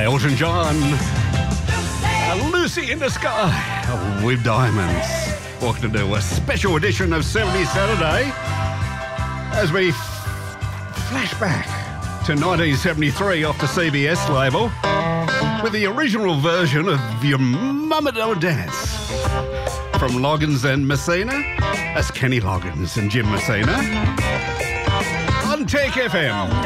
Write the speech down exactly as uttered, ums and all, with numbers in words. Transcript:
Elton John, uh, Lucy in the Sky with Diamonds. Welcome to a special edition of seventies Saturday as we f- flash back to nineteen seventy-three off the C B S label with the original version of Your Mama Don't Dance from Loggins and Messina. That's Kenny Loggins and Jim Messina on Take F M.